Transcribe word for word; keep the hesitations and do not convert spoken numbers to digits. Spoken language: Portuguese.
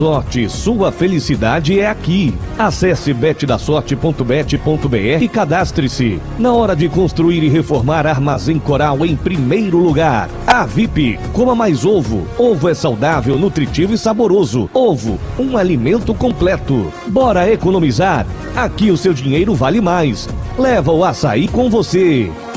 Sorte, sua felicidade é aqui. Acesse bet da sorte ponto bet ponto br e cadastre-se. Na hora de construir e reformar, Armazém Coral em primeiro lugar. A V I P, coma mais ovo. Ovo é saudável, nutritivo e saboroso. Ovo, um alimento completo. Bora economizar? Aqui o seu dinheiro vale mais. Leva o açaí com você.